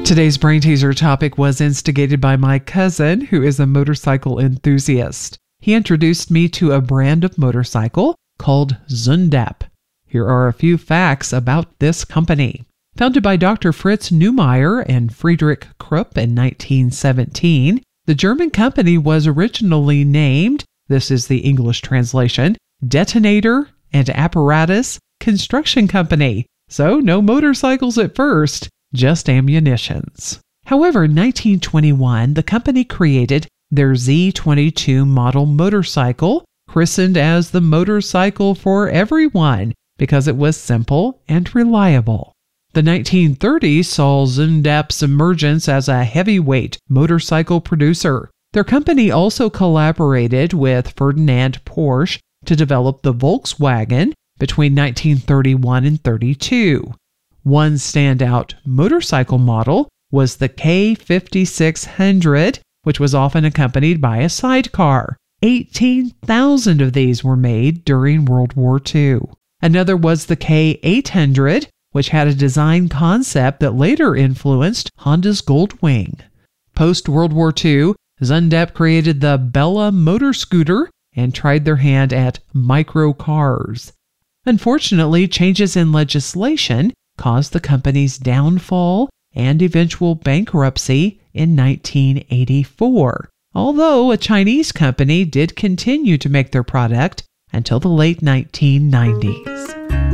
Today's Brain Teaser topic was instigated by my cousin, who is a motorcycle enthusiast. He introduced me to a brand of motorcycle called Zundap. Here are a few facts about this company. Founded by Dr. Fritz Neumeyer and Friedrich Krupp in 1917, the German company was originally named, this is the English translation, Detonator and Apparatus Construction Company. So no motorcycles at first, just ammunitions. However, in 1921, the company created their Z22 model motorcycle, christened as the motorcycle for everyone because it was simple and reliable. The 1930s saw Zundap's emergence as a heavyweight motorcycle producer. Their company also collaborated with Ferdinand Porsche to develop the Volkswagen between 1931 and 32. One standout motorcycle model was the K5600, which was often accompanied by a sidecar. 18,000 of these were made during World War II. Another was the K800, which had a design concept that later influenced Honda's Goldwing. Post-World War II, Zundap created the Bella motor scooter and tried their hand at microcars. Unfortunately, changes in legislation caused the company's downfall and eventual bankruptcy in 1984, although a Chinese company did continue to make their product until the late 1990s.